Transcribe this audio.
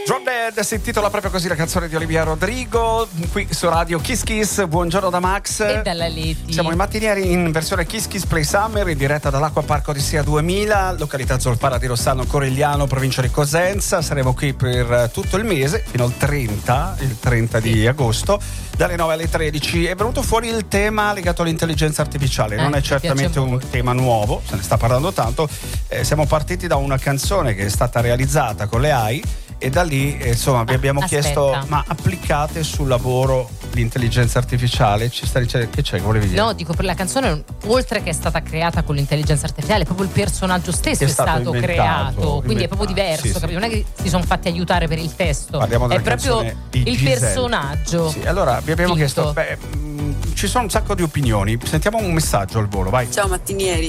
Drop Dead si intitola proprio così la canzone di Olivia Rodrigo, qui su Radio Kiss Kiss. Buongiorno da Max e dalla Leti. Siamo i mattinieri in versione Kiss Kiss Play Summer, in diretta dall'Acqua Parco di Sia 2000, località Zolfara di Rossano, Corigliano, provincia di Cosenza. Saremo qui per tutto il mese fino al 30 di agosto, dalle 9 alle 13. È venuto fuori il tema legato all'intelligenza artificiale. Non è certamente un tema nuovo, se ne sta parlando tanto. Siamo partiti da una canzone che è stata realizzata con le AI e da lì insomma vi abbiamo chiesto: ma applicate sul lavoro l'intelligenza artificiale? Ci sta dicendo che c'è, che volevi dire? No, dico, per la canzone, oltre che è stata creata con l'intelligenza artificiale, proprio il personaggio stesso è stato creato, quindi è proprio diverso, sì, capito? Non è che si sono fatti aiutare per il testo, è proprio il personaggio. Sì, allora vi abbiamo chiesto, ci sono un sacco di opinioni, sentiamo un messaggio al volo, vai. Ciao mattinieri,